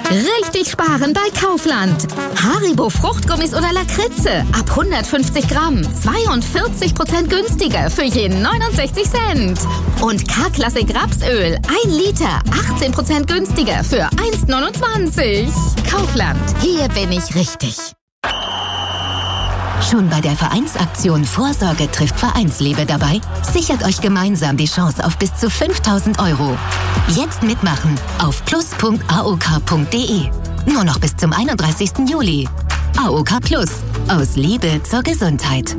Richtig sparen bei Kaufland. Haribo Fruchtgummis oder Lakritze ab 150 Gramm. 42% günstiger für jeden 69 Cent. Und K-Klassik Rapsöl 1 Liter 18% günstiger für 1,29. Kaufland. Hier bin ich richtig. Schon bei der Vereinsaktion Vorsorge trifft Vereinsliebe dabei? Sichert euch gemeinsam die Chance auf bis zu 5.000 €. Jetzt mitmachen auf plus.aok.de. Nur noch bis zum 31. Juli. AOK Plus. Aus Liebe zur Gesundheit.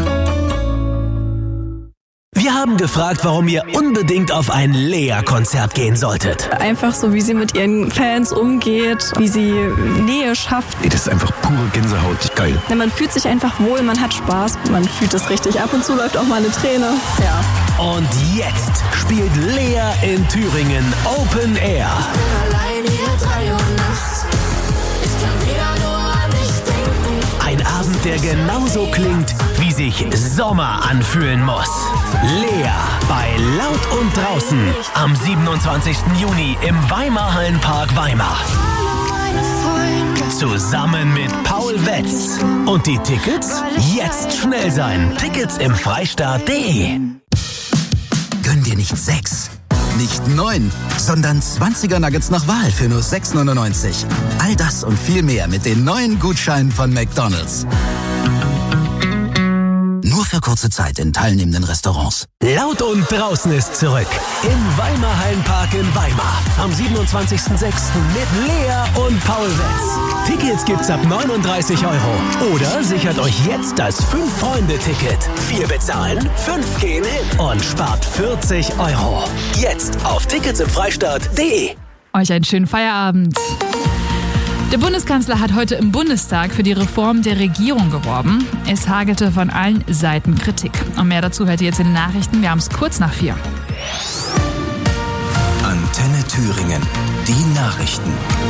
Wir haben gefragt, warum ihr unbedingt auf ein Lea-Konzert gehen solltet. Einfach so, wie sie mit ihren Fans umgeht, wie sie Nähe schafft. Das ist einfach pure Gänsehaut. Geil. Ja, man fühlt sich einfach wohl, man hat Spaß, man fühlt es richtig. Ab und zu läuft auch mal eine Träne. Ja. Und jetzt spielt Lea in Thüringen Open Air. Ich bin allein hier 3 Uhr nachts. Ich kann wieder nur an dich denken. Ein Abend, der genauso klingt, wie sich Sommer anfühlen muss. Lea bei Laut und Draußen am 27. Juni im Weimar-Hallenpark Weimar. Zusammen mit Paul Wetz. Und die Tickets? Jetzt schnell sein. Tickets im Freistaat.de. Gönn dir nicht 6, nicht 9, sondern 20er Nuggets nach Wahl für nur 6,99. All das und viel mehr mit den neuen Gutscheinen von McDonald's. Nur für kurze Zeit in teilnehmenden Restaurants. Laut und Draußen ist zurück. Im Weimar-Hallenpark in Weimar. Am 27.06. mit Lea und Paul Wetz. Tickets gibt's ab 39 €. Oder sichert euch jetzt das 5-Freunde-Ticket. 4 bezahlen, 5 gehen hin und spart 40 €. Jetzt auf ticketsimfreistaat.de. Euch einen schönen Feierabend. Der Bundeskanzler hat heute im Bundestag für die Reform der Regierung geworben. Es hagelte von allen Seiten Kritik. Und mehr dazu hört ihr jetzt in den Nachrichten. Wir haben es kurz nach 4. Antenne Thüringen. Die Nachrichten.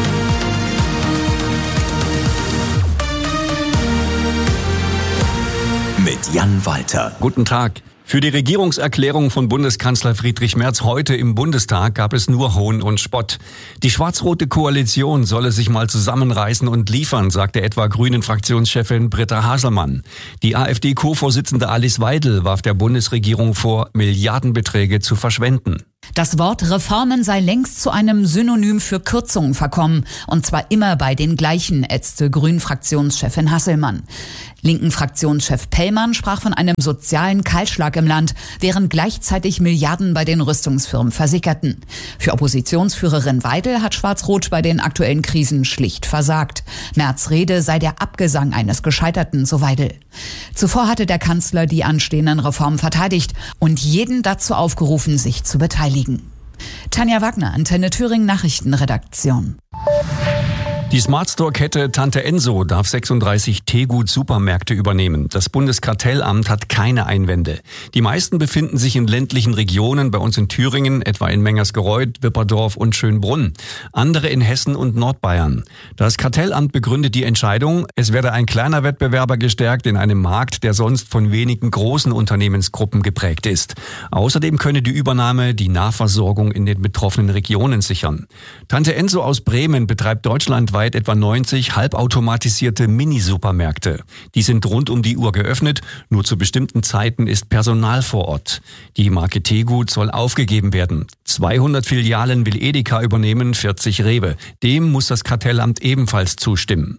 Mit Jan Walter. Guten Tag. Für die Regierungserklärung von Bundeskanzler Friedrich Merz heute im Bundestag gab es nur Hohn und Spott. Die schwarz-rote Koalition solle sich mal zusammenreißen und liefern, sagte etwa Grünen-Fraktionschefin Britta Haselmann. Die AfD-Co-Vorsitzende Alice Weidel warf der Bundesregierung vor, Milliardenbeträge zu verschwenden. Das Wort Reformen sei längst zu einem Synonym für Kürzungen verkommen. Und zwar immer bei den gleichen, ätzte Grünen-Fraktionschefin Hasselmann. Linken-Fraktionschef Pellmann sprach von einem sozialen Kahlschlag im Land, während gleichzeitig Milliarden bei den Rüstungsfirmen versickerten. Für Oppositionsführerin Weidel hat Schwarz-Rot bei den aktuellen Krisen schlicht versagt. Merz' Rede sei der Abgesang eines Gescheiterten, so Weidel. Zuvor hatte der Kanzler die anstehenden Reformen verteidigt und jeden dazu aufgerufen, sich zu beteiligen. Tanja Wagner, Antenne Thüringen Nachrichtenredaktion. Die Smart Store-Kette Tante Enso darf 36 Teegut-Supermärkte übernehmen. Das Bundeskartellamt hat keine Einwände. Die meisten befinden sich in ländlichen Regionen, bei uns in Thüringen, etwa in Mengersgereuth, Wipperdorf und Schönbrunn. Andere in Hessen und Nordbayern. Das Kartellamt begründet die Entscheidung, es werde ein kleiner Wettbewerber gestärkt in einem Markt, der sonst von wenigen großen Unternehmensgruppen geprägt ist. Außerdem könne die Übernahme die Nahversorgung in den betroffenen Regionen sichern. Tante Enso aus Bremen betreibt deutschlandweit etwa 90 halbautomatisierte Mini-Supermärkte. Die sind rund um die Uhr geöffnet, nur zu bestimmten Zeiten ist Personal vor Ort. Die Marke Teegut soll aufgegeben werden. 200 Filialen will Edeka übernehmen, 40 Rewe. Dem muss das Kartellamt ebenfalls zustimmen.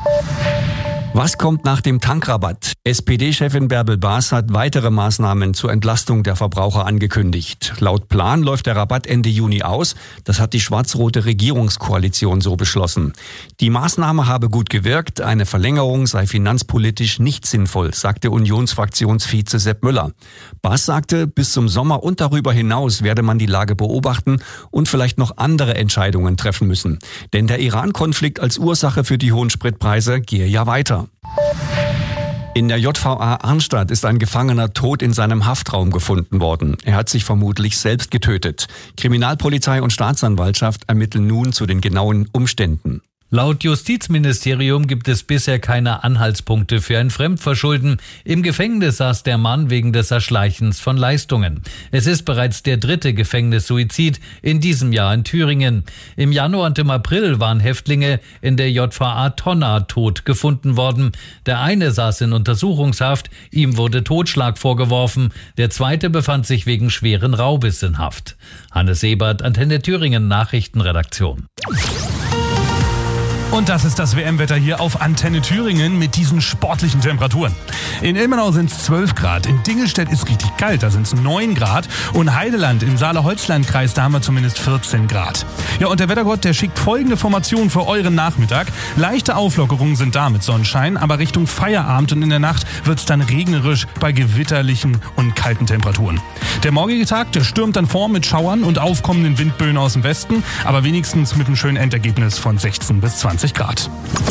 Was kommt nach dem Tankrabatt? SPD-Chefin Bärbel Baas hat weitere Maßnahmen zur Entlastung der Verbraucher angekündigt. Laut Plan läuft der Rabatt Ende Juni aus. Das hat die schwarz-rote Regierungskoalition so beschlossen. Die Maßnahme habe gut gewirkt. Eine Verlängerung sei finanzpolitisch nicht sinnvoll, sagte Unionsfraktionsvize Sepp Müller. Baas sagte, bis zum Sommer und darüber hinaus werde man die Lage beobachten und vielleicht noch andere Entscheidungen treffen müssen. Denn der Iran-Konflikt als Ursache für die hohen Spritpreise gehe ja weiter. In der JVA Arnstadt ist ein Gefangener tot in seinem Haftraum gefunden worden. Er hat sich vermutlich selbst getötet. Kriminalpolizei und Staatsanwaltschaft ermitteln nun zu den genauen Umständen. Laut Justizministerium gibt es bisher keine Anhaltspunkte für ein Fremdverschulden. Im Gefängnis saß der Mann wegen des Erschleichens von Leistungen. Es ist bereits der 3. Gefängnissuizid in diesem Jahr in Thüringen. Im Januar und im April waren Häftlinge in der JVA Tonna tot gefunden worden. Der eine saß in Untersuchungshaft, ihm wurde Totschlag vorgeworfen. Der zweite befand sich wegen schweren Raubes in Haft. Hannes Ebert, Antenne Thüringen Nachrichtenredaktion. Und das ist das WM-Wetter hier auf Antenne Thüringen mit diesen sportlichen Temperaturen. In Ilmenau sind es 12 Grad, in Dingelstedt ist richtig kalt, da sind es 9 Grad. Und Heideland im Saale-Holzland-Kreis, da haben wir zumindest 14 Grad. Ja, und der Wettergott, der schickt folgende Formation für euren Nachmittag. Leichte Auflockerungen sind da mit Sonnenschein, aber Richtung Feierabend und in der Nacht wird es dann regnerisch bei gewitterlichen und kalten Temperaturen. Der morgige Tag, der stürmt dann vor mit Schauern und aufkommenden Windböen aus dem Westen, aber wenigstens mit einem schönen Endergebnis von 16 bis 20 Grad.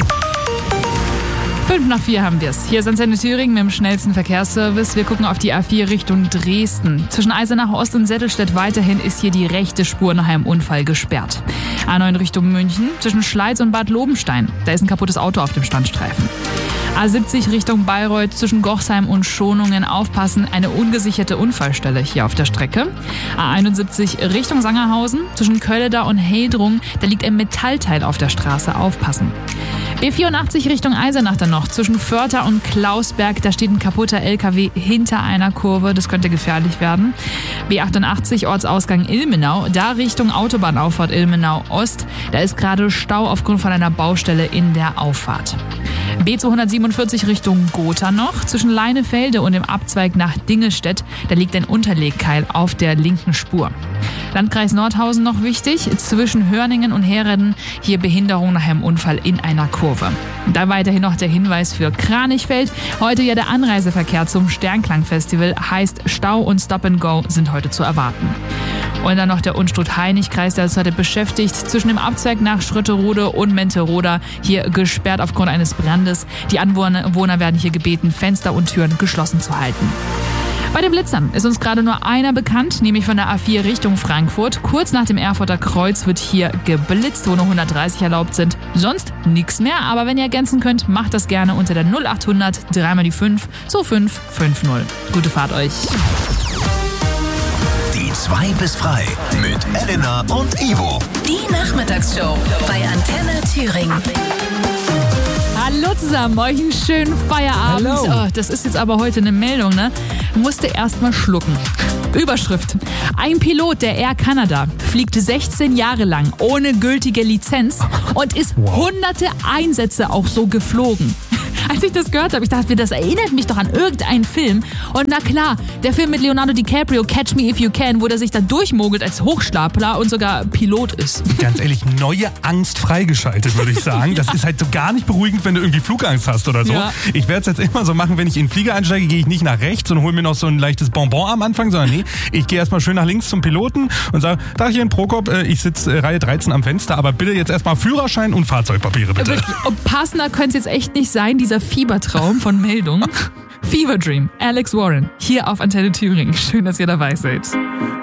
5:04 haben wir es. Hier ist Antenne Thüringen mit dem schnellsten Verkehrsservice. Wir gucken auf die A4 Richtung Dresden. Zwischen Eisenach Ost und Settelstedt weiterhin ist hier die rechte Spur nach einem Unfall gesperrt. A9 Richtung München, zwischen Schleiz und Bad Lobenstein. Da ist ein kaputtes Auto auf dem Standstreifen. A70 Richtung Bayreuth, zwischen Gochsheim und Schonungen aufpassen, eine ungesicherte Unfallstelle hier auf der Strecke. A71 Richtung Sangerhausen, zwischen Kölledau und Heldrung, da liegt ein Metallteil auf der Straße, aufpassen. B84 Richtung Eisenach dann noch, zwischen Vörter und Klausberg, da steht ein kaputter LKW hinter einer Kurve, das könnte gefährlich werden. B88 Ortsausgang Ilmenau, da Richtung Autobahnauffahrt Ilmenau Ost, da ist gerade Stau aufgrund von einer Baustelle in der Auffahrt. B247 Richtung Gotha noch, zwischen Leinefelde und dem Abzweig nach Dingelstedt, da liegt ein Unterlegkeil auf der linken Spur. Landkreis Nordhausen noch wichtig, zwischen Hörningen und Hereden, hier Behinderung nach einem Unfall in einer Kurve. Da weiterhin noch der Hinweis für Kranichfeld, heute ja der Anreiseverkehr zum Sternklangfestival, heißt Stau und Stop and Go sind heute zu erwarten. Und dann noch der Unstrut-Heinig-Kreis, der ist heute beschäftigt, zwischen dem Abzweig nach Schrötterode und Menteroda, hier gesperrt aufgrund eines Brandes. Die Anwohner werden hier gebeten, Fenster und Türen geschlossen zu halten. Bei den Blitzern ist uns gerade nur einer bekannt, nämlich von der A4 Richtung Frankfurt. Kurz nach dem Erfurter Kreuz wird hier geblitzt, wo nur 130 erlaubt sind. Sonst nichts mehr, aber wenn ihr ergänzen könnt, macht das gerne unter der 0800 3 die 5 2550. Gute Fahrt euch. Die 2 bis frei mit Elena und Ivo. Die Nachmittagsshow bei Antenne Thüringen. Hallo zusammen, euch einen schönen Feierabend. Oh, das ist jetzt aber heute eine Meldung, ne? Musste erst mal schlucken. Überschrift. Ein Pilot der Air Canada fliegt 16 Jahre lang ohne gültige Lizenz und ist hunderte Einsätze auch so geflogen. Als ich das gehört habe, ich dachte, das erinnert mich doch an irgendeinen Film. Und na klar, der Film mit Leonardo DiCaprio, Catch Me If You Can, wo der sich da durchmogelt als Hochstapler und sogar Pilot ist. Ganz ehrlich, neue Angst freigeschaltet, würde ich sagen. Das ist halt so gar nicht beruhigend, wenn du irgendwie Flugangst hast oder so. Ja. Ich werde es jetzt immer so machen, wenn ich in den Flieger einsteige, gehe ich nicht nach rechts und hole mir noch so ein leichtes Bonbon am Anfang, sondern nee, ich gehe erstmal schön nach links zum Piloten und sage, Tagchen Prokop, ich sitze Reihe 13 am Fenster, aber bitte jetzt erstmal Führerschein und Fahrzeugpapiere, bitte. Und passender könnte es jetzt echt nicht sein, dieser Fiebertraum von Meldung. Fever Dream, Alex Warren, hier auf Antenne Thüringen. Schön, dass ihr dabei seid.